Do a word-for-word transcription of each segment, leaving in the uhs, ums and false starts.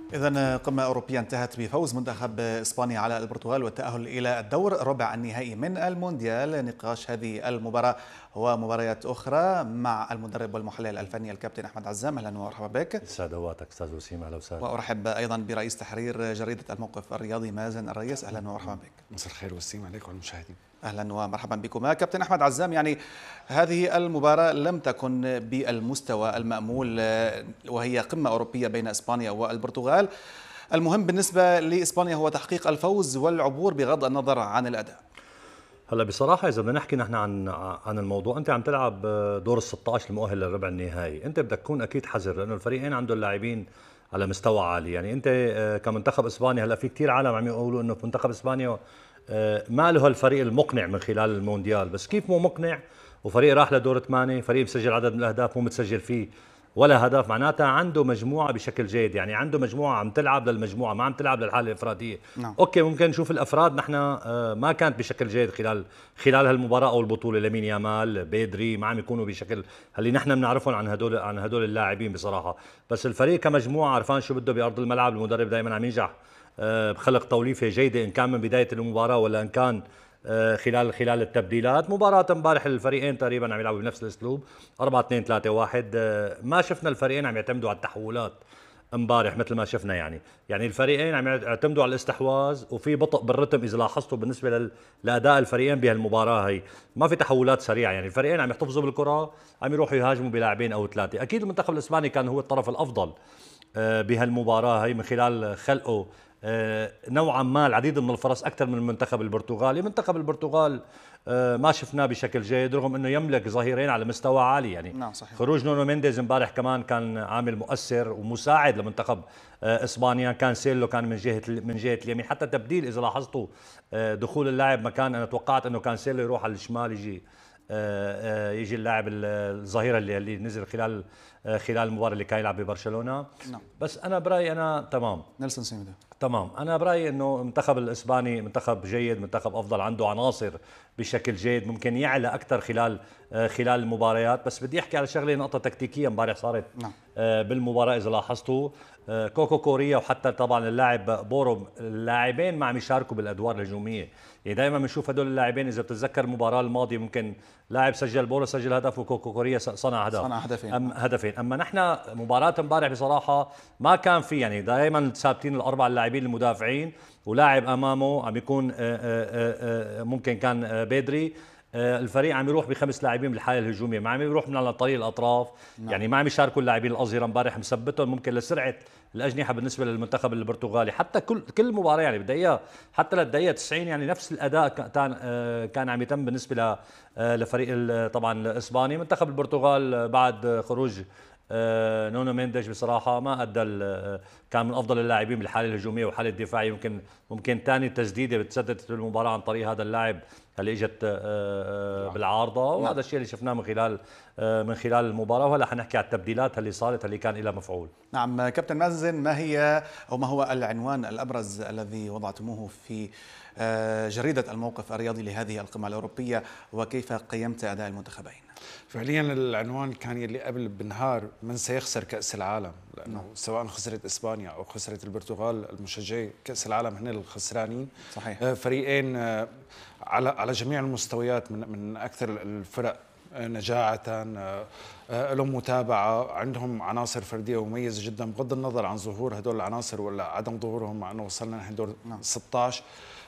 إذن قمة أوروبية انتهت بفوز منتخب إسبانيا على البرتغال والتأهل إلى الدور ربع النهائي من المونديال. نقاش هذه المباراة ومباريات أخرى مع المدرب والمحلل الفني الكابتن أحمد عزام. أهلا ومرحبا بك. يسعد اوقاتك استاذ وسيم، اهلا وسهلا. وأرحب أيضا برئيس تحرير جريدة الموقف الرياضي مازن الريس. أهلا ومرحبا بك. مساء الخير وسيم عليكم وعلى المشاهدين. أهلا ومرحبا بكما. كابتن أحمد عزام، يعني هذه المباراة لم تكن بالمستوى المأمول وهي قمة أوروبية بين إسبانيا والبرتغال. المهم بالنسبة لإسبانيا هو تحقيق الفوز والعبور بغض النظر عن الأداء. هلا بصراحه اذا بدنا نحكي نحن عن عن الموضوع، انت عم تلعب دور ال ستة عشر المؤهل للربع النهائي، انت بدك تكون اكيد حذر لانه الفريقين عندهم لاعبين على مستوى عالي. يعني انت كمنتخب اسبانيا، هلا في كثير عالم عم يقولوا انه منتخب اسبانيا ما له هالفريق المقنع من خلال المونديال، بس كيف مو مقنع وفريق راح لدور ثمانية، فريق مسجل عدد من الاهداف مو متسجل فيه ولا هدف، معناتها عنده مجموعه بشكل جيد. يعني عنده مجموعه عم تلعب للمجموعه، ما عم تلعب للحاله الافراديه. نعم. اوكي، ممكن نشوف الافراد نحن ما كانت بشكل جيد خلال خلال هالمباراه او البطوله. لامين يامال، بيدري ما عم يكونوا بشكل اللي نحن بنعرفهم عن هدول عن هدول اللاعبين بصراحه. بس الفريق كمجموعه عرفان شو بده بارض الملعب. المدرب دائما عم ينجح بخلق توليفه جيده، ان كان من بدايه المباراه ولا ان كان خلال خلال التبديلات. مباراة امبارح الفريقين تقريبا عم يلعبوا بنفس الاسلوب أربعة اثنين ثلاثة واحد. ما شفنا الفريقين عم يعتمدوا على التحولات امبارح مثل ما شفنا. يعني يعني الفريقين عم يعتمدوا على الاستحواذ وفي بطء بالرتم اذا لاحظتوا بالنسبه لاداء الفريقين بهالمباراه هي. ما في تحولات سريعه، يعني الفريقين عم يحتفظوا بالكره، عم يروحوا يهاجموا بلاعبين او ثلاثه. اكيد المنتخب الاسباني كان هو الطرف الافضل بهالمباراه هي من خلال خلقه نوعا ما العديد من الفرص اكثر من المنتخب البرتغالي. منتخب البرتغال ما شفناه بشكل جيد رغم انه يملك ظهيرين على مستوى عالي. يعني نعم صحيح. خروج نونو مينديز امبارح كمان كان عامل مؤثر ومساعد لمنتخب اسبانيا. كان سيلو كان من جهه من جهه اليمين، حتى تبديل اذا لاحظتوا دخول اللاعب مكان، انا توقعت انه كان سيلو يروح على الشمال، يجي يجي اللاعب الظهير اللي اللي نزل خلال خلال المباراه اللي كان يلعب ببرشلونه. نعم. بس انا برايي انا تمام نيلسون سيميدو تمام انا برايي انه المنتخب الاسباني منتخب جيد، منتخب افضل، عنده عناصر بشكل جيد، ممكن يعلى اكثر خلال خلال المباريات. بس بدي احكي على شغله، نقطه تكتيكيه امبارح صارت. نعم. بالمباراه اذا لاحظتوا كوكو كوريا وحتى طبعا اللاعب بورو، اللاعبين ما عم يشاركوا بالادوار الهجوميه. يعني دائما بنشوف هدول اللاعبين، اذا بتتذكر المباراه الماضيه ممكن لاعب سجل، بورو سجل هدف وكوكو كوريا صنع هدف، صنع هدفين. أم هدفين. اما نحن مباراه امبارح بصراحه ما كان في، يعني دائما ثابتين الاربع اللاعبين المدافعين ولاعب امامه عم يكون ممكن كان بيدري. الفريق عم يروح بخمس لاعبين بالحاله الهجوميه، ما عم يروح من على طريق الاطراف. نعم. يعني ما عم يشاركوا اللاعبين الاظهره امبارح، مثبتهم ممكن لسرعه الاجنحه بالنسبه للمنتخب البرتغالي. حتى كل كل مباراه يعني بالدقيقه، حتى للدقيقه تسعين يعني نفس الاداء كان كان عم يتم بالنسبه لفريق طبعا الاسباني. منتخب البرتغال بعد خروج نونو مينديز بصراحه ما ادى، كان من افضل اللاعبين بالحاله الهجوميه والحاله الدفاعيه. يمكن ممكن ثاني تسديده بتسددت في المباراه عن طريق هذا اللاعب اللي اجت بالعارضه، وهذا الشيء اللي شفناه من خلال من خلال المباراه. وهلا حنحكي على التبديلات اللي صارت اللي كان لها مفعول. نعم كابتن مازن، ما هي او ما هو العنوان الابرز الذي وضعتموه في جريدة الموقف الرياضي لهذه القمة الأوروبية، وكيف قيمت أداء المنتخبين؟ فعليا العنوان كان يلي قبل بالنهار: من سيخسر كأس العالم؟ لأنه سواء خسرت إسبانيا أو خسرت البرتغال، المشجعي كأس العالم هن الخسرانين. صحيح. فريقين على على جميع المستويات، من من أكثر الفرق نجاعة، لهم متابعة، عندهم عناصر فردية مميزة جدا بغض النظر عن ظهور هدول العناصر ولا عدم ظهورهم، مع أنه وصلنا نحن دور ستة عشر.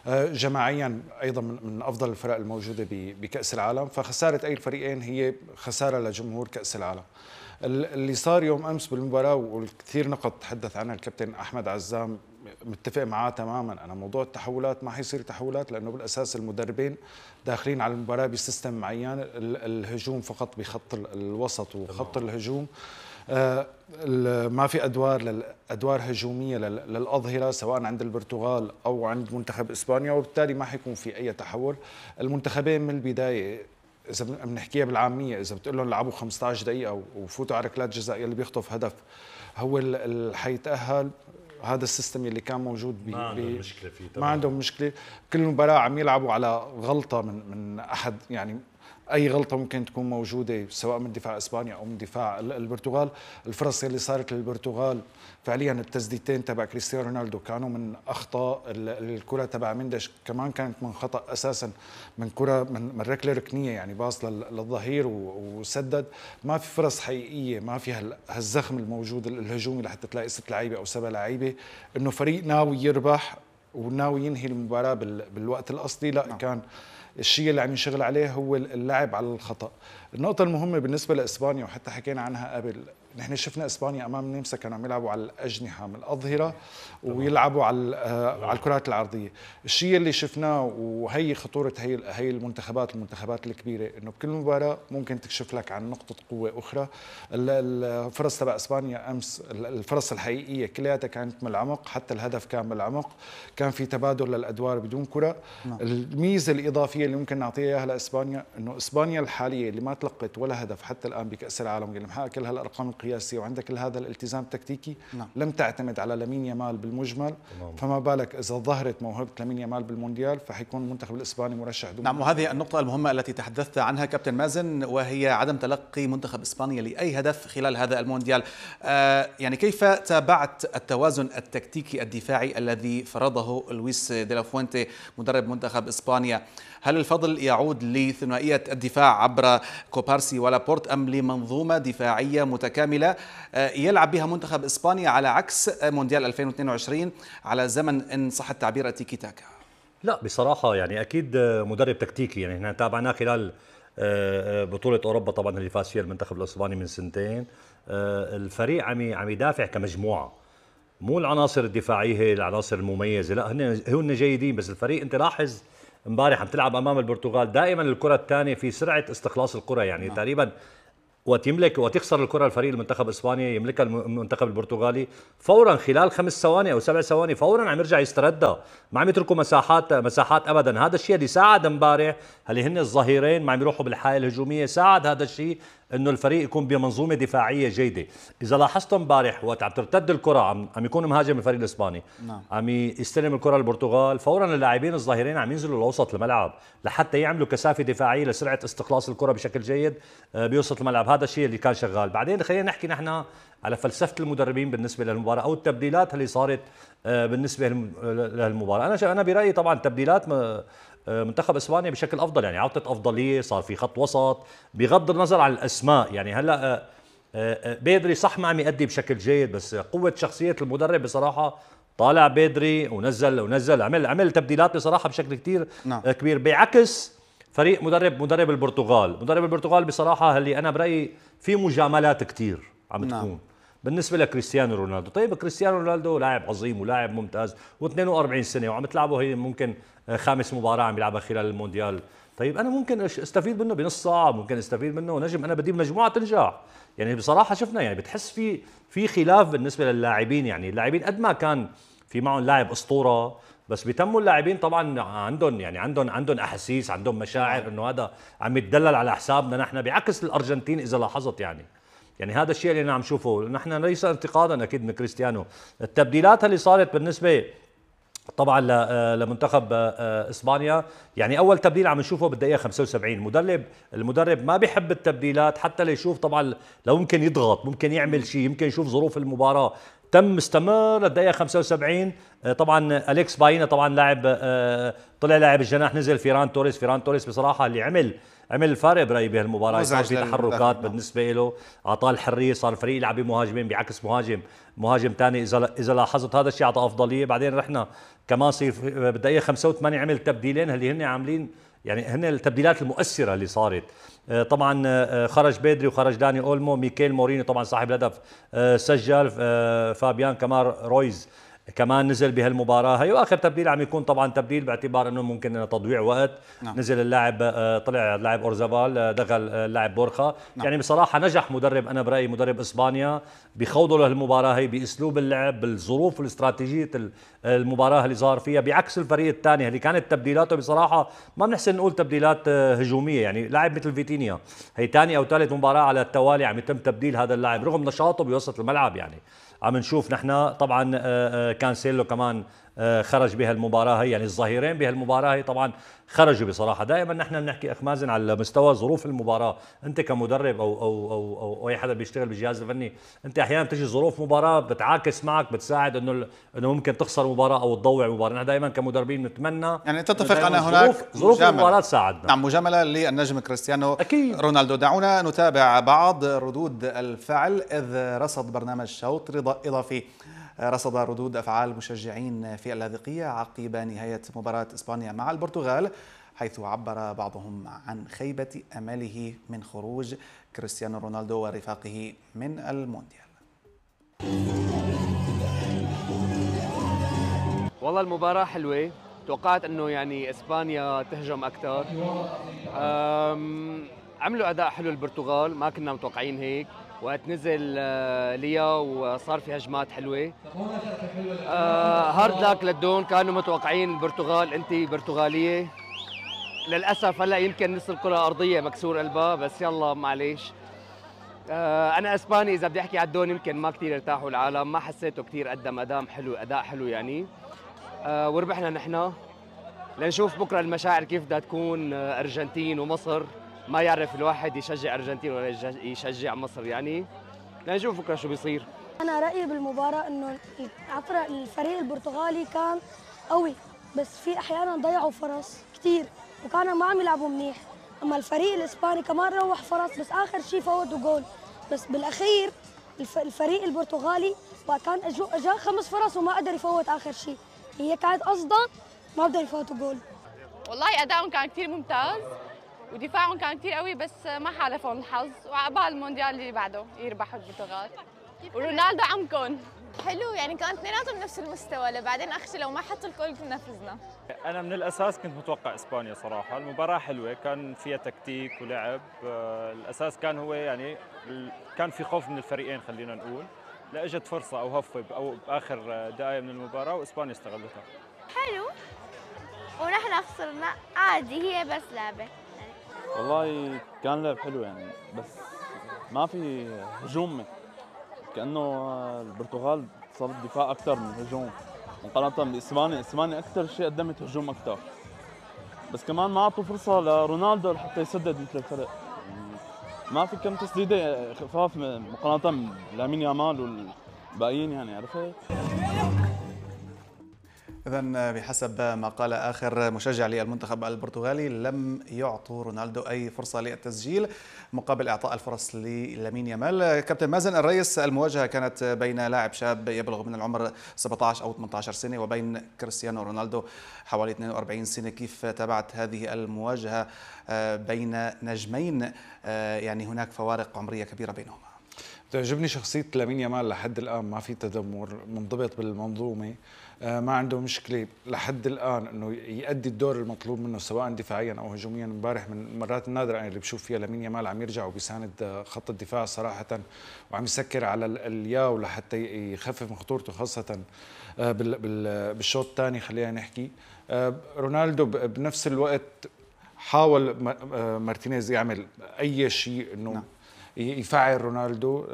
جماعيا ايضا من افضل الفرق الموجوده بكاس العالم. فخساره اي الفريقين هي خساره لجمهور كاس العالم. اللي صار يوم امس بالمباراه والكثير نقط تحدث عنها الكابتن احمد عزام، متفق معاه تماما. انا موضوع التحولات ما حيصير تحولات، لانه بالاساس المدربين داخلين على المباراه بسيستم معين، الهجوم فقط بخط الوسط وخط الهجوم. آه ما في ادوار ادوار هجوميه للاظهره سواء عند البرتغال او عند منتخب اسبانيا، وبالتالي ما حيكون في اي تحول. المنتخبين من البدايه اذا بنحكيها بالعاميه، اذا بتقول لهم لعبوا خمسة عشر دقيقه وفوتوا على ركلات جزاء، يلي بيخطف هدف هو اللي حيتاهل. هذا السيستم اللي كان موجود ما عندهم مشكله فيه. ما عندهم مشكله. كل مباراه عم يلعبوا على غلطه من من احد، يعني اي غلطه ممكن تكون موجوده سواء من دفاع اسبانيا او من دفاع البرتغال. الفرص اللي صارت للبرتغال فعليا التسديدتين تبع كريستيانو رونالدو كانوا من اخطاء، الكره تبع مندش كمان كانت من خطا اساسا، من كره من, من ركله ركنيه يعني باص للظهير وسدد. ما في فرص حقيقيه، ما في هالزخم الموجود الهجومي لحتى تلاقي ست لعيبه او سبع لعيبه انه فريق ناوي يربح وناوي ينهي المباراه بالوقت الاصلي. لا نعم. كان الشيء اللي عم ينشغل عليه هو اللعب على الخطأ. النقطة المهمة بالنسبة لإسبانيا وحتى حكينا عنها قبل، نحن شفنا إسبانيا أمام النمسا كانوا عم يلعبوا على الأجنحة من الأظهرة ويلعبوا على على الكرات العرضية. الشيء اللي شفناه وهي خطورة هي هي المنتخبات المنتخبات الكبيرة إنه بكل مباراة ممكن تكشف لك عن نقطة قوة أخرى. الفرص تبع إسبانيا أمس الفرص الحقيقية كلياتها كانت من العمق، حتى الهدف كان من العمق، كان في تبادل للأدوار بدون كرة. الميزة الإضافية اللي ممكن نعطيها إياها لإسبانيا إنه إسبانيا الحالية اللي ما تلقت ولا هدف حتى الآن بكأس العالم، اللي محقق كل هالأرقام القياسية وعندك كل هذا الالتزام التكتيكي، نعم. لم تعتمد على لامين يامال بالمجمل، نعم. فما بالك إذا ظهرت موهبة لامين يامال بالمونديال فحيكون المنتخب الإسباني مرشح دون. نعم، وهذه النقطة المهمة التي تحدثت عنها كابتن مازن، وهي عدم تلقي منتخب إسبانيا لأي هدف خلال هذا المونديال. آه يعني كيف تابعت التوازن التكتيكي الدفاعي الذي فرضه لويس دي لا فوينتي مدرب منتخب إسبانيا؟ هل الفضل يعود لثنائية الدفاع عبر كوبارسي ولابورت أم لمنظومة دفاعية متكاملة يلعب بها منتخب إسبانيا على عكس مونديال ألفين واثنين وعشرين على زمن إن صح التعبير التيكي تاكا؟ لا بصراحة يعني أكيد مدرب تكتيكي، يعني احنا تابعناه خلال بطولة أوروبا طبعا اللي فاز فيها المنتخب الإسباني من سنتين. الفريق عم عم يدافع كمجموعة، مو العناصر الدفاعية هي العناصر المميزة، لا هن هن جيدين، بس الفريق أنت لاحظ امبارح عم تلعب امام البرتغال دائما الكره الثانيه في سرعه استخلاص الكره، يعني نعم. تقريبا وقت يملك وقت يخسر الكره الفريق المنتخب الاسباني يملكها المنتخب البرتغالي فورا خلال خمس ثواني او سبع ثواني فورا عم يرجع يستردها، ما عم يتركوا مساحات مساحات ابدا. هذا الشيء اللي ساعد امبارح اللي هن الظهيرين ما عم يروحوا بالحائل الهجوميه، ساعد هذا الشيء انه الفريق يكون بمنظومه دفاعيه جيده. اذا لاحظتوا امبارح وقت عم ترتد الكره عم عم يكون مهاجم الفريق الاسباني نعم. عم يستلم الكره البرتغال فورا اللاعبين الظهيرين عم ينزلوا لوسط الملعب لحتى يعملوا كثافه دفاعيه لسرعه استخلاص الكره بشكل جيد بوسط الملعب. هذا الشيء اللي كان شغال. بعدين خلينا نحكي نحن على فلسفه المدربين بالنسبه للمباراه او التبديلات اللي صارت بالنسبه للمباراه. انا انا برايي طبعا تبديلات منتخب اسبانيا بشكل افضل، يعني عطت افضليه، صار في خط وسط بغض النظر عن الاسماء. يعني هلا بيدري صح ما عم يأدي بشكل جيد، بس قوه شخصيه المدرب بصراحه طالع بيدري ونزل ونزل عمل عمل تبديلات بصراحه بشكل كثير نعم. كبير، بعكس فريق مدرب مدرب البرتغال. مدرب البرتغال بصراحه اللي انا برايي في مجاملات كثير عم تكون نعم. بالنسبه لكريستيانو رونالدو. طيب كريستيانو رونالدو لاعب عظيم ولاعب ممتاز واثنين وأربعين سنه وعم تلعبه هي ممكن خامس مباراه عم يلعبها خلال المونديال. طيب انا ممكن استفيد منه بنص ساعه، ممكن استفيد منه نجم، انا بدي مجموعه تنجح. يعني بصراحه شفنا يعني بتحس في في خلاف بالنسبه للاعبين، يعني اللاعبين قد ما كان في معهم لاعب اسطوره بس بيتموا اللاعبين طبعا عندهم يعني عندهم عندهم احاسيس، عندهم مشاعر انه هذا عم يتدلل على حسابنا نحن، بعكس الارجنتين اذا لاحظت. يعني يعني هذا الشيء اللي انا عم شوفه. نحن ليس انتقادا اكيد من كريستيانو، التبديلات اللي صارت بالنسبه طبعا لمنتخب اسبانيا، يعني اول تبديل عم نشوفه بالدقيقه خمسة وسبعين. المدرب المدرب ما بيحب التبديلات حتى ليشوف طبعا لو ممكن يضغط، ممكن يعمل شيء، يمكن يشوف ظروف المباراه. تم استمر للدقيقه خمسة وسبعين. طبعا اليكس باينا طبعا لاعب طلع لاعب الجناح، نزل فيران توريس. فيران توريس بصراحه اللي عمل عمل الفارق برايي بهالمباراه، صار في تحركات بالنسبه له، اعطاه الحريه، صار الفريق يلعب بمهاجمين بعكس مهاجم مهاجم ثاني. اذا اذا لاحظت هذا الشيء اعطى افضليه. بعدين رحنا كمان صير بالدقيقه خمسة وثمانين عمل تبديلين اللي هن عاملين يعني هن التبديلات المؤثره اللي صارت. طبعا خرج بيدري وخرج داني اولمو. ميكيل مورينيو طبعا صاحب الهدف سجل. فابيان كمان رويز كمان نزل بهالمباراه هي. واخر تبديل عم يكون طبعا تبديل باعتبار انه ممكن تضويع وقت نعم. نزل اللاعب طلع اللاعب اورزابال، دخل اللاعب بورخا نعم. يعني بصراحه نجح مدرب انا برايي مدرب اسبانيا بخوضه لهالمباراه هي باسلوب اللعب بالظروف والاستراتيجيه المباراه اللي صار فيها، بعكس الفريق الثاني اللي كانت تبديلاته بصراحه ما بنحسن نقول تبديلات هجوميه. يعني لاعب مثل فيتينيا هي ثاني او ثالث مباراه على التوالي عم يتم تبديل هذا اللاعب رغم نشاطه بوسط الملعب. يعني عم نشوف نحن طبعا كانسيلو كمان خرج بهالمباراه هي، يعني الظهيرين بهالمباراه هي طبعا خرجوا بصراحه. دائما نحن بنحكي اخ مازن على مستوى ظروف المباراه، انت كمدرب او او او او, أو اي حدا بيشتغل بالجهاز الفني، انت احيانا بتجي ظروف مباراه بتعاكس معك، بتساعد انه انه ممكن تخسر مباراه او تضوع مباراه. نحن دائما كمدربين نتمنى يعني تتفق ان هناك ظروف, ظروف المباراه تساعدنا. نعم، مجامله للنجم كريستيانو أكيد. رونالدو. دعونا نتابع بعض ردود الفعل، اذ رصد برنامج شوط اضافي رصد ردود افعال مشجعين في اللاذقيه عقب نهايه مباراه اسبانيا مع البرتغال، حيث عبر بعضهم عن خيبه امله من خروج كريستيانو رونالدو ورفاقه من المونديال. والله المباراة حلوة، توقعت انه يعني اسبانيا تهجم اكثر، عملوا اداء حلو البرتغال، ما كنا متوقعين هيك، وقت نزل ليا وصار في هجمات حلوه. هارد لاك للدون، كانوا متوقعين البرتغال، انت برتغاليه للاسف هلا يمكن نص الكره الارضيه مكسور قلبها، بس يلا معليش. انا اسباني، اذا بدي احكي على الدون يمكن ما كثير ارتاحوا العالم، ما حسيته كثير قدم اداء حلو اداء حلو يعني. أه وربحنا نحن، لنشوف بكره المشاعر كيف بدها تكون. ارجنتين ومصر، ما يعرف الواحد يشجع ارجنتين ولا يشجع مصر يعني، لنشوف بكره شو بيصير. انا رايي بالمباراه انه الفريق البرتغالي كان قوي، بس في احيانا ضيعوا فرص كثير وكانوا ما عم يلعبوا منيح. اما الفريق الاسباني كمان روح فرص، بس اخر شيء فوتوا جول. بس بالاخير الفريق البرتغالي كان اجى خمس فرص وما قدر يفوت اخر شيء، هي كانت قصدا ما قدر يفوتوا جول. والله ادائهم كان كثير ممتاز ودفاعهم كان كثير قوي، بس ما حالفهم الحظ، وعقبال المونديال اللي بعده يربحوا البرتغال. ورونالدو عمكم حلو، يعني كانت اثنيناتهم نفس المستوى، لبعدين اخشى لو ما حطوا الجول كنا فزنا. انا من الاساس كنت متوقع اسبانيا صراحه، المباراه حلوه، كان فيها تكتيك ولعب. الاساس كان هو يعني كان في خوف من الفريقين خلينا نقول، لا اجت فرصه او هفه او باخر دقائق من المباراه واسبانيا استغلتها. حلو ونحن خسرنا عادي، هي بس لعبه. والله كان لعب حلو يعني، بس ما في هجوم، كانه البرتغال صار الدفاع اكثر من الهجوم مقارنه باسبانيا. اسبانيا اكثر شيء قدمت هجوم اكثر، بس كمان ما اعطوا فرصه لرونالدو لحتى يسدد مثل الفرق. ما في كم تسديده خفاف مقارنه بلامين يامال والباقيين يعني، عرفت؟ إذن بحسب ما قال آخر مشجع للمنتخب البرتغالي، لم يعطوا رونالدو أي فرصة للتسجيل مقابل إعطاء الفرص للامين يامال. كابتن مازن، الرئيس، المواجهة كانت بين لاعب شاب يبلغ من العمر سبعة عشر أو ثمانية عشر سنة وبين كريستيانو رونالدو حوالي اثنين وأربعين سنة. كيف تابعت هذه المواجهة بين نجمين يعني هناك فوارق عمرية كبيرة بينهما؟ تعجبني شخصية لامين يامال، لحد الآن ما في تذمر، منضبط بالمنظومة، ما عنده مشكلة لحد الآن انه يؤدي الدور المطلوب منه سواء دفاعيا او هجوميا. امبارح من المرات النادرة اللي بشوف فيها لامين يامال عم يرجع وبيساند خط الدفاع صراحة، وعم يسكر على الياو لحتى يخفف من خطورته، خاصة بالشوط الثاني خلينا نحكي. رونالدو بنفس الوقت حاول مارتينيز يعمل اي شيء انه نعم. يفعل رونالدو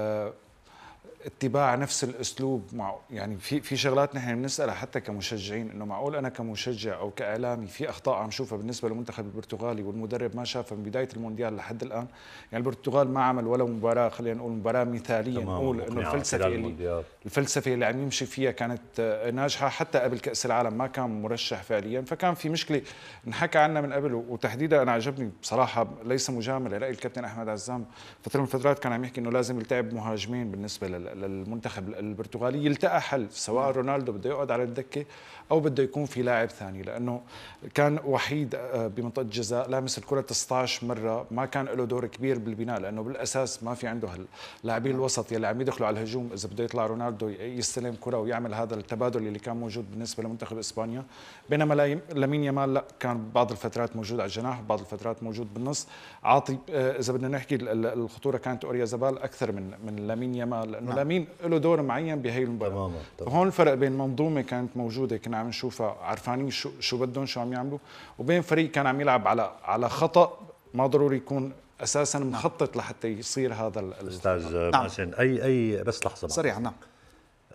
اتباع نفس الاسلوب. مع يعني في في شغلات نحن بنسالها حتى كمشجعين، انه معقول انا كمشجع او كاعلامي في اخطاء عم شوفها بالنسبه للمنتخب البرتغالي والمدرب ما شافها من بدايه المونديال لحد الان. يعني البرتغال ما عمل ولا مباراه خلينا نقول مباراه مثاليه نقول انه الفلسفه اللي الفلسفه اللي عم يمشي فيها كانت ناجحه. حتى قبل كاس العالم ما كان مرشح فعليا، فكان في مشكله انحكى عنها من قبل. وتحديدا انا عجبني بصراحه، ليس مجامله، راي الكابتن احمد عزام فتره من الفترات كان عم يحكي انه لازم يلتعب مهاجمين بالنسبه للمنتخب البرتغالي، يلتقى حل سواء رونالدو بده يقعد على الدكه او بده يكون في لاعب ثاني، لانه كان وحيد بمنطقه الجزاء لامس الكره تسعة عشر مره، ما كان له دور كبير بالبناء، لانه بالاساس ما في عنده اللاعبين الوسط يلي عم يدخلوا على الهجوم. اذا بده يطلع رونالدو يستلم كره ويعمل هذا التبادل اللي كان موجود بالنسبه لمنتخب اسبانيا، بينما لامين يامال لا، كان بعض الفترات موجود على الجناح، بعض الفترات موجود بالنص، عاطي. اذا بدنا نحكي الخطوره كانت اوريازابال اكثر من من لامين يامال، لانه لامين له دور معين بهي المباراه. فهون الفرق بين منظومه كانت موجوده كنا عم نشوفها، عارفانين شو شو بدهم شو عم يعملوا، وبين فريق كان عم يلعب على على خطا ما ضروري يكون اساسا مخطط لحتى يصير هذا. استاذ مازن، اي اي بس لحظه سريعا. نعم،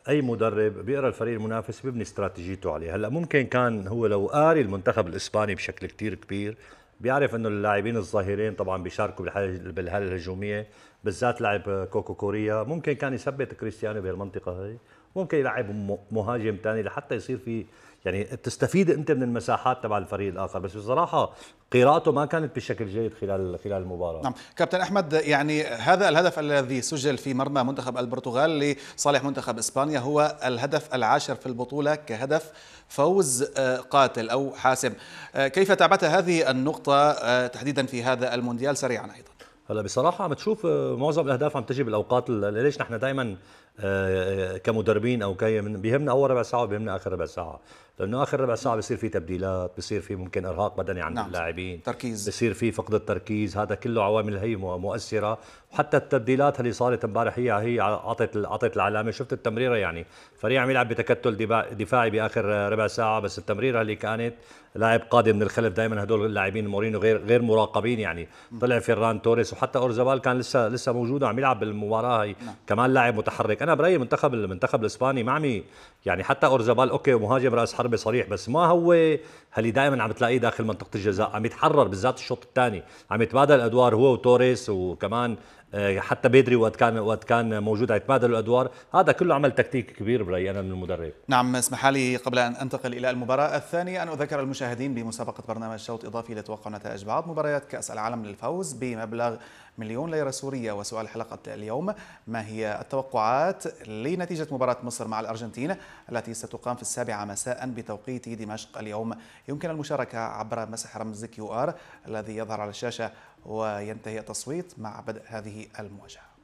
اي مدرب بيقرا الفريق المنافس بيبني استراتيجيته عليه. هلا ممكن كان هو لو قاري المنتخب الاسباني بشكل كتير كبير بيعرف انه اللاعبين الظاهرين طبعا بيشاركوا بالحاله الهجوميه، بالذات لاعب كوكو كوريا ممكن كان يثبت كريستيانو بهالمنطقه هي، ممكن يلعب مهاجم ثاني لحتى يصير في يعني تستفيد انت من المساحات تبع الفريق الاخر. بس بصراحه قراءته ما كانت بشكل جيد خلال خلال المباراه. نعم كابتن احمد، يعني هذا الهدف الذي سجل في مرمى منتخب البرتغال لصالح منتخب اسبانيا هو الهدف العاشر في البطوله كهدف فوز قاتل او حاسم. كيف تابعت هذه النقطه تحديدا في هذا المونديال سريعا ايضا؟ هلا بصراحه عم تشوف معظم الاهداف عم تجي بالاوقات، ليش نحن دائما كمدربين او كي بيهمنا اول ربع ساعه وبيهمنا اخر ربع ساعه، لانه اخر ربع ساعه بصير في تبديلات، بصير في ممكن ارهاق بدني عند نعم. اللاعبين، تركيز، بصير في فقد التركيز، هذا كله عوامل هي مؤثره. وحتى التبديلات اللي صارت امبارح هي هي اعطت اعطت العلامه. شفت التمريره، يعني فريق عم يلعب بتكتل دفاعي باخر ربع ساعه، بس التمريره اللي كانت لاعب قادم من الخلف، دائما هدول اللاعبين مورينو غير غير مراقبين، يعني طلع فيران توريس وحتى اورزابال كان لسه لسه موجود وعم يلعب بالمباراه هي نعم. كمان لاعب متحرك. انا برايي المنتخب المنتخب الاسباني ما عم يعني حتى اورزابال اوكي مهاجم راس حربه صريح، بس ما هو اللي دائما عم تلاقيه داخل منطقه الجزاء، عم يتحرر بالذات الشوط الثاني، عم يتبادل الادوار هو وتوريس، وكمان حتى بيدري وقت كان وقت كان موجود عم يتبادلوا الادوار. هذا كله عمل تكتيك كبير برايي انا من المدرب. نعم اسمح لي قبل ان انتقل الى المباراه الثانيه ان اذكر المشاهدين بمسابقه برنامج شوط اضافي لتوقع نتائج بعض مباريات كاس العالم للفوز بمبلغ مليون ليره سوريه. وسؤال حلقه اليوم: ما هي التوقعات لنتيجه مباراه مصر مع الارجنتين التي ستقام في السابعه مساء بتوقيت دمشق اليوم؟ يمكن المشاركه عبر مسح رمز كيو ار الذي يظهر على الشاشه وينتهي التصويت مع بدء هذه المواجهه.